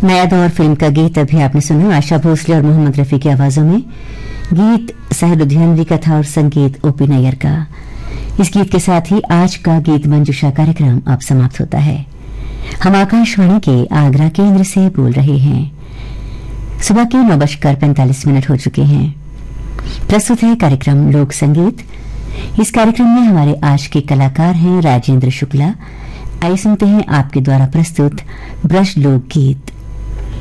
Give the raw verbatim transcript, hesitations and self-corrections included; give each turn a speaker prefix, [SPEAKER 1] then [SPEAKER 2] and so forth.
[SPEAKER 1] नया दौर फिल्म का गीत अभी आपने सुना आशा भोसले और मोहम्मद रफी की आवाजों में। गीत साहिर लुधियानवी का था और संगीत ओपी नैयर का। इस गीत के साथ ही आज का गीत मंजुषा कार्यक्रम अब समाप्त होता है। हम आकाशवाणी के आगरा केंद्र से बोल रहे हैं। सुबह के नौ बजकर पैंतालीस मिनट हो चुके हैं। प्रस्तुत है कार्यक्रम लोक संगीत। इस कार्यक्रम में हमारे आज के कलाकार हैं राजेंद्र शुक्ला। आइए सुनते हैं आपके द्वारा प्रस्तुत ब्रज लोक गीत।